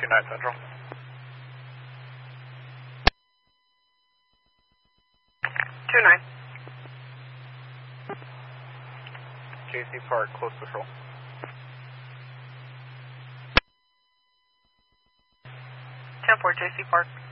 29 Central. 29. JC Park, close patrol. 10-4, JC Park.